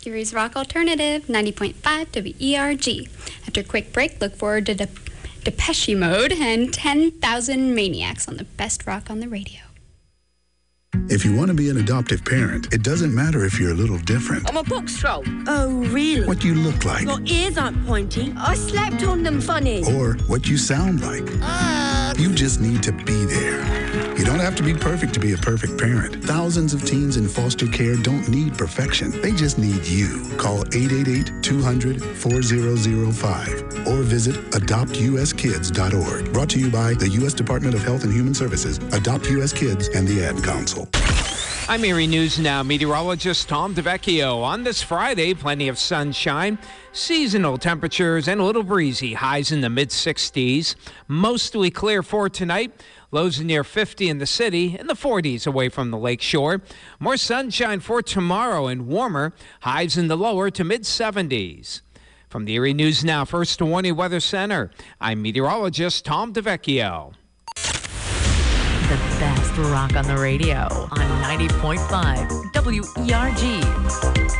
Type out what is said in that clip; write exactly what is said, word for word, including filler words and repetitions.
Erie's Rock Alternative, ninety point five W E R G. After a quick break, look forward to De- Depeche Mode and ten thousand Maniacs on the best rock on the radio. If you want to be an adoptive parent, it doesn't matter if you're a little different. I'm a box troll. Oh, really? What you look like. Your ears aren't pointy. I slept on them funny. Or what you sound like. Uh... You just need to be there. You don't have to be perfect to be a perfect parent. Thousands of teens in foster care don't need perfection. They just need you. Call eight eight eight, two hundred, four zero zero five or visit adopt u s kids dot org. Brought to you by the U S Department of Health and Human Services, Adopt U S Kids, and the Ad Council. I'm Erie News Now meteorologist Tom DeVecchio. On this Friday, plenty of sunshine, seasonal temperatures, and a little breezy. Highs in the mid sixties. Mostly clear for tonight. Lows near fifty in the city, in the forties away from the lake shore. More sunshine for tomorrow and warmer. Highs in the lower to mid seventies. From the Erie News Now First Warning Weather Center, I'm meteorologist Tom DeVecchio. The best rock on the radio on ninety point five W E R G.